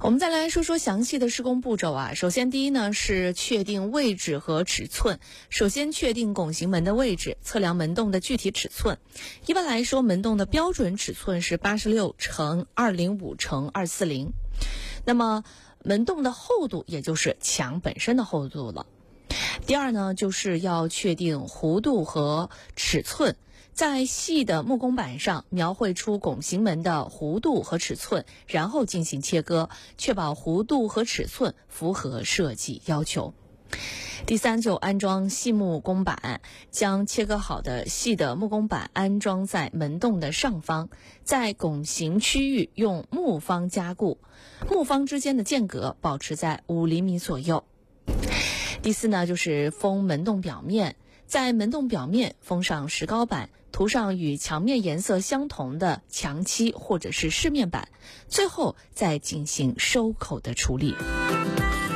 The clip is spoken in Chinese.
我们再来说说详细的施工步骤啊。首先第一呢是确定位置和尺寸。首先确定拱形门的位置，测量门洞的具体尺寸。一般来说，门洞的标准尺寸是86×205×240。那么门洞的厚度也就是墙本身的厚度了。第二呢，就是要确定弧度和尺寸，在细的木工板上描绘出拱形门的弧度和尺寸，然后进行切割，确保弧度和尺寸符合设计要求。第三，就安装细木工板，将切割好的细的木工板安装在门洞的上方，在拱形区域用木方加固，木方之间的间隔保持在5厘米左右。第四呢，就是封门洞表面，在门洞表面封上石膏板，涂上与墙面颜色相同的墙漆或者是饰面板，最后再进行收口的处理。